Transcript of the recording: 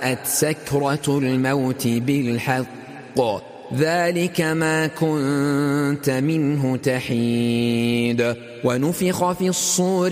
وجاءت سكرة الموت بالحق ذلك ما كنت منه تحيد ونفخ في الصور